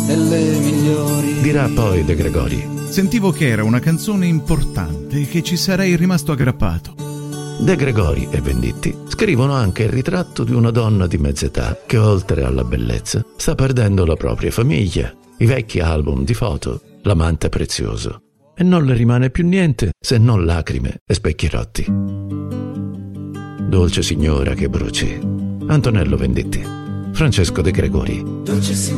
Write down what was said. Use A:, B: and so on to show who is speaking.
A: delle migliori.
B: Dirà poi De Gregori:
C: sentivo che era una canzone importante e che ci sarei rimasto aggrappato.
B: De Gregori e Venditti scrivono anche il ritratto di una donna di mezz'età che, oltre alla bellezza, sta perdendo la propria famiglia, i vecchi album di foto, l'amante prezioso, e non le rimane più niente se non lacrime e specchi rotti. Dolce signora che bruci. Antonello Venditti, Francesco De Gregori.
A: Dolce signora